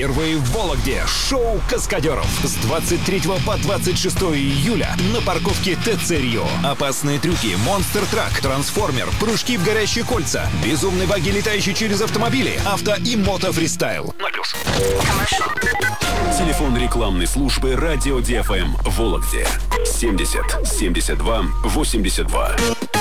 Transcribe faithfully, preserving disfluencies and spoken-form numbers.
Впервые в Вологде шоу «Каскадеров» с двадцать третьего по двадцать шестое июля на парковке ТЦ «Рио». Опасные трюки, монстр-трак, трансформер, прыжки в горящие кольца, безумные баги, летающие через автомобили, авто и мото-фристайл. ноль плюс. Телефон рекламной службы «Радио ди эф эм» в Вологде. семьдесят семьдесят два восемьдесят два.